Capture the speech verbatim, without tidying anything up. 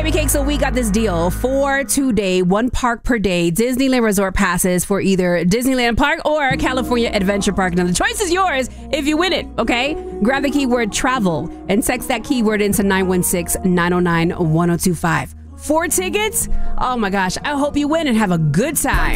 Baby Cake, so we got this deal for two-day, one park per day Disneyland Resort passes for either Disneyland Park or California Adventure Park. Now, the choice is yours if you win it, okay? Grab the keyword travel and text that keyword into nine one six, nine oh nine, one oh two five. Four tickets? Oh my gosh, I hope you win and have a good time.